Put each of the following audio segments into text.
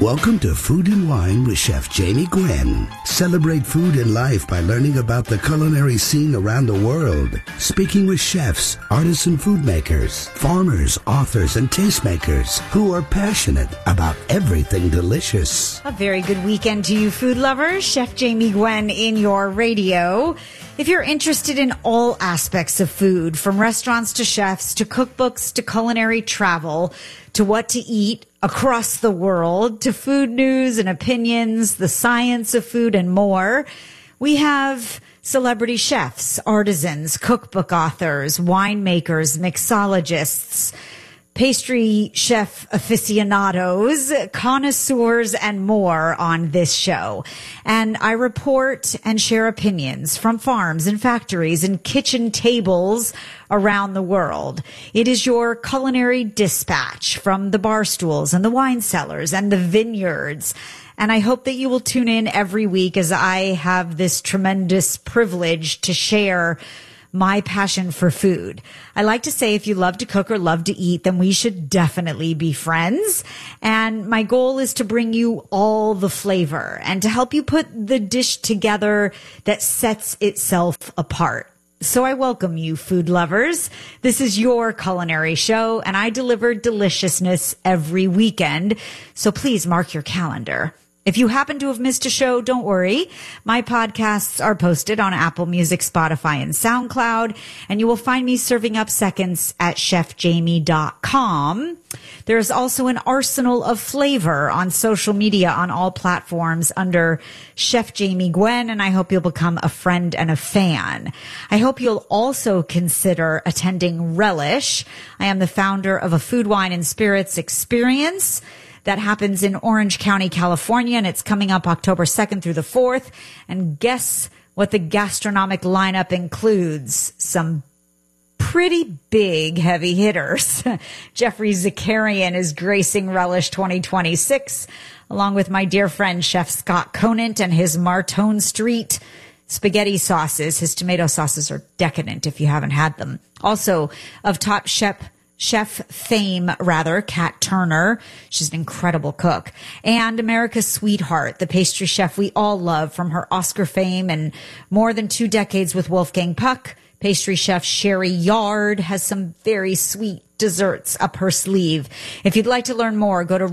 Welcome to Food and Wine with Chef Jamie Gwen. Celebrate food and life by learning about the culinary scene around the world. Speaking with chefs, artisan food makers, farmers, authors, and tastemakers who are passionate about everything delicious. A very good weekend to you, food lovers. Chef Jamie Gwen in your radio. If you're interested in all aspects of food, from restaurants to chefs to cookbooks to culinary travel to what to eat across the world to food news and opinions, the science of food and more, we have celebrity chefs, artisans, cookbook authors, winemakers, mixologists, pastry chef aficionados, connoisseurs, and more on this show. And I report and share opinions from farms and factories and kitchen tables around the world. It is your culinary dispatch from the bar stools and the wine cellars and the vineyards. And I hope that you will tune in every week as I have this tremendous privilege to share my passion for food. I like to say if you love to cook or love to eat, then we should definitely be friends. And my goal is to bring you all the flavor and to help you put the dish together that sets itself apart. So I welcome you, food lovers. This is your culinary show, and I deliver deliciousness every weekend. So please mark your calendar. If you happen to have missed a show, don't worry. My podcasts are posted on Apple Music, Spotify, and SoundCloud, and you will find me serving up seconds at chefjamie.com. There's also an arsenal of flavor on social media on all platforms under Chef Jamie Gwen, and I hope you'll become a friend and a fan. I hope you'll also consider attending Relish. I am the founder of a food, wine, and spirits experience that happens in Orange County, California, and it's coming up October 2nd through the 4th. And guess what the gastronomic lineup includes? Some pretty big heavy hitters. Jeffrey Zakarian is gracing Relish 2026, along with my dear friend Chef Scott Conant and his Martone Street spaghetti sauces. His tomato sauces are decadent if you haven't had them. Also, of top chef fame, Kat Turner. She's an incredible cook. And America's sweetheart, the pastry chef we all love from her Oscar fame and more than 2 decades with Wolfgang Puck. Pastry chef Sherry Yard has some very sweet desserts up her sleeve. If you'd like to learn more, go to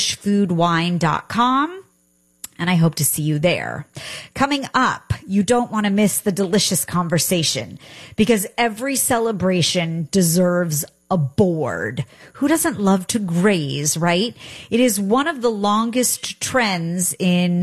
relishfoodwine.com. And I hope to see you there. Coming up, you don't want to miss the delicious conversation because every celebration deserves a board. Who doesn't love to graze, right? It is one of the longest trends in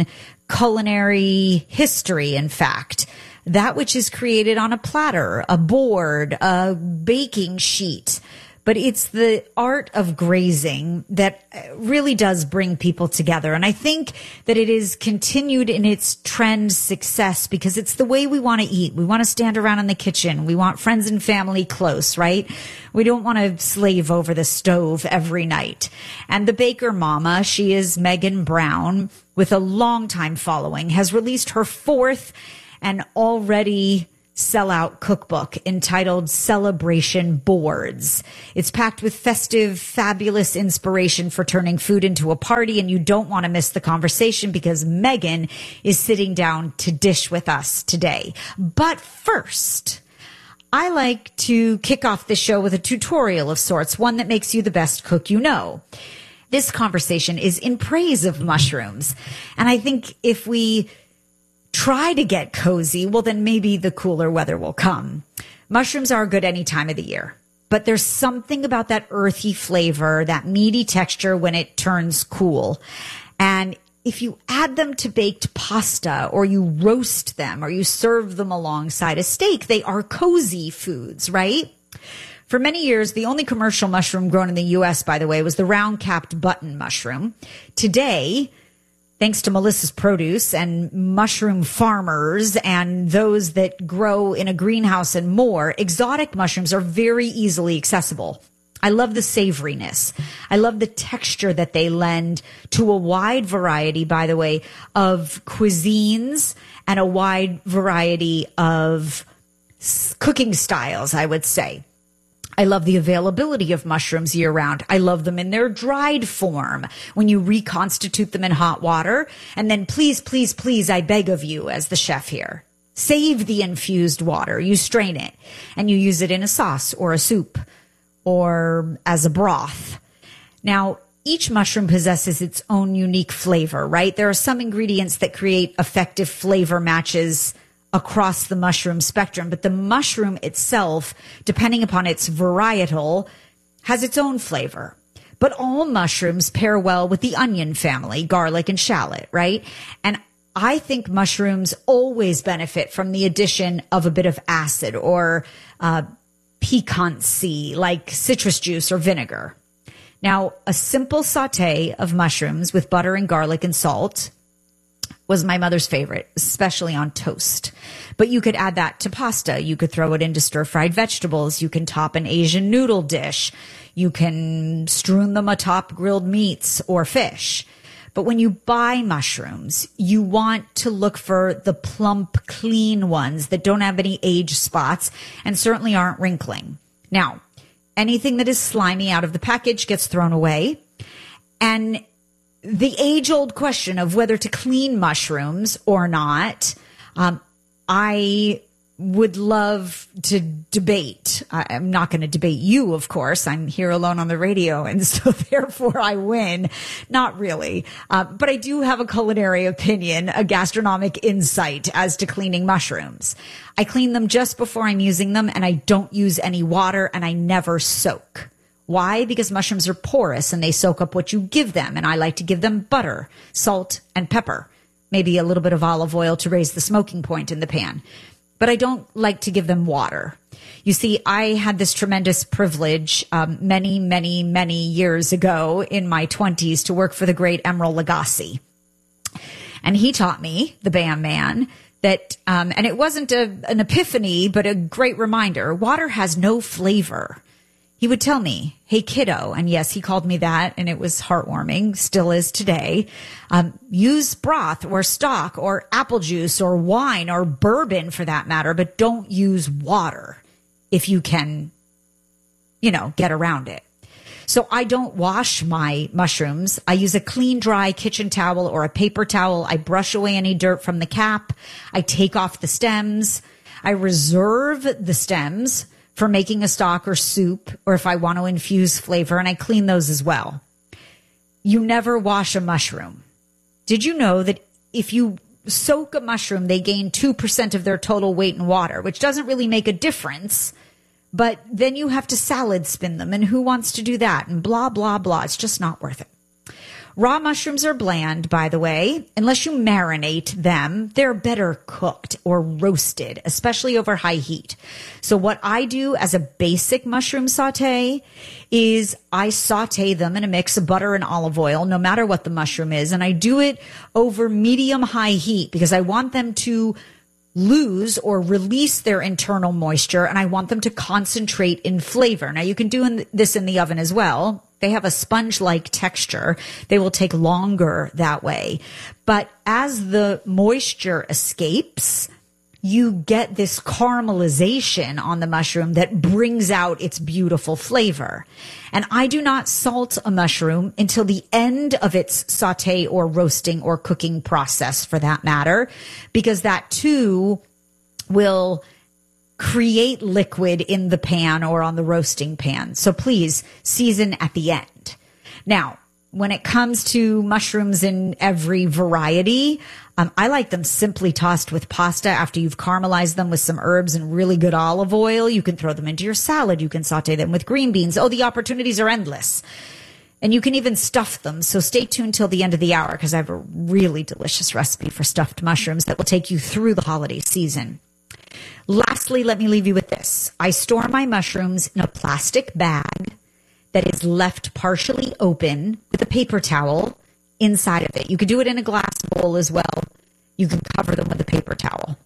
culinary history, in fact. That which is created on a platter, a board, a baking sheet. But it's the art of grazing that really does bring people together. And I think that it is continued in its trend success because it's the way we want to eat. We want to stand around in the kitchen. We want friends and family close, right? We don't want to slave over the stove every night. And the baker mama, she is Megan Brown, with a long-time following, has released her 4th and already sellout cookbook entitled Celebration Boards. It's packed with festive, fabulous inspiration for turning food into a party, and you don't want to miss the conversation because Megan is sitting down to dish with us today. But first, I like to kick off the show with a tutorial of sorts, one that makes you the best cook you know. This conversation is in praise of mushrooms, and I think if we try to get cozy, well, then maybe the cooler weather will come. Mushrooms are good any time of the year, but there's something about that earthy flavor, that meaty texture when it turns cool. And if you add them to baked pasta or you roast them or you serve them alongside a steak, they are cozy foods, right? For many years, the only commercial mushroom grown in the U.S., by the way, was the round-capped button mushroom. Today, thanks to Melissa's Produce and mushroom farmers and those that grow in a greenhouse and more, exotic mushrooms are very easily accessible. I love the savoriness. I love the texture that they lend to a wide variety, by the way, of cuisines and a wide variety of cooking styles, I would say. I love the availability of mushrooms year round. I love them in their dried form when you reconstitute them in hot water. And then please, please, please, I beg of you as the chef here, save the infused water. You strain it and you use it in a sauce or a soup or as a broth. Now, each mushroom possesses its own unique flavor, right? There are some ingredients that create effective flavor matches across the mushroom spectrum, but the mushroom itself, depending upon its varietal, has its own flavor. But all mushrooms pair well with the onion family, garlic and shallot, right? And I think mushrooms always benefit from the addition of a bit of acid or piquancy, like citrus juice or vinegar. Now, a simple saute of mushrooms with butter and garlic and salt was my mother's favorite, especially on toast. But you could add that to pasta. You could throw it into stir-fried vegetables. You can top an Asian noodle dish. You can strewn them atop grilled meats or fish. But when you buy mushrooms, you want to look for the plump, clean ones that don't have any age spots and certainly aren't wrinkling. Now, anything that is slimy out of the package gets thrown away. And the age-old question of whether to clean mushrooms or not, I would love to debate. I'm not going to debate you, of course. I'm here alone on the radio, and so therefore I win. Not really. But I do have a culinary opinion, a gastronomic insight as to cleaning mushrooms. I clean them just before I'm using them, and I don't use any water, and I never soak. Why? Because mushrooms are porous and they soak up what you give them. And I like to give them butter, salt, and pepper. Maybe a little bit of olive oil to raise the smoking point in the pan. But I don't like to give them water. You see, I had this tremendous privilege many, many, many years ago in my 20s to work for the great Emeril Lagasse. And he taught me, the Bam Man, that, and it wasn't an epiphany, but a great reminder, water has no flavor. He would tell me, hey, kiddo, and yes, he called me that, and it was heartwarming, still is today, use broth or stock or apple juice or wine or bourbon for that matter, but don't use water if you can, get around it. So I don't wash my mushrooms. I use a clean, dry kitchen towel or a paper towel. I brush away any dirt from the cap. I take off the stems. I reserve the stems for making a stock or soup, or if I want to infuse flavor, and I clean those as well. You never wash a mushroom. Did you know that if you soak a mushroom, they gain 2% of their total weight in water, which doesn't really make a difference, but then you have to salad spin them, and who wants to do that? And blah, blah, blah. It's just not worth it. Raw mushrooms are bland, by the way. Unless you marinate them, they're better cooked or roasted, especially over high heat. So what I do as a basic mushroom saute is I saute them in a mix of butter and olive oil, no matter what the mushroom is. And I do it over medium-high heat because I want them to lose or release their internal moisture, and I want them to concentrate in flavor. Now, you can do this in the oven as well. They have a sponge-like texture. They will take longer that way. But as the moisture escapes, you get this caramelization on the mushroom that brings out its beautiful flavor. And I do not salt a mushroom until the end of its saute or roasting or cooking process, for that matter, because that too will create liquid in the pan or on the roasting pan. So please season at the end. Now, when it comes to mushrooms in every variety, I like them simply tossed with pasta after you've caramelized them with some herbs and really good olive oil. You can throw them into your salad. You can saute them with green beans. Oh, the opportunities are endless. And you can even stuff them. So stay tuned till the end of the hour because I have a really delicious recipe for stuffed mushrooms that will take you through the holiday season. Lastly, let me leave you with this. I store my mushrooms in a plastic bag that is left partially open with a paper towel inside of it. You could do it in a glass bowl as well. You can cover them with a paper towel.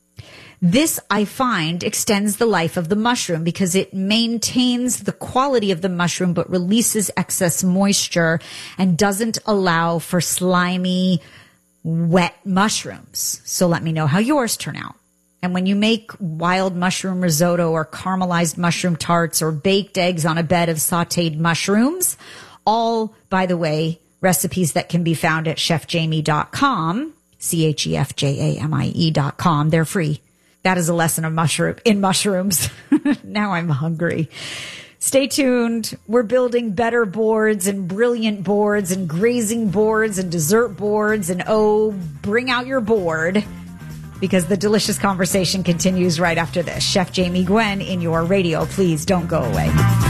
This, I find, extends the life of the mushroom because it maintains the quality of the mushroom but releases excess moisture and doesn't allow for slimy, wet mushrooms. So let me know how yours turn out. And when you make wild mushroom risotto or caramelized mushroom tarts or baked eggs on a bed of sauteed mushrooms, all, by the way, recipes that can be found at chefjamie.com, CHEFJAMIE.com. They're free. That is a lesson of mushrooms. Now I'm hungry. Stay tuned. We're building better boards and brilliant boards and grazing boards and dessert boards. And bring out your board, because the delicious conversation continues right after this. Chef Jamie Gwen in your radio. Please don't go away.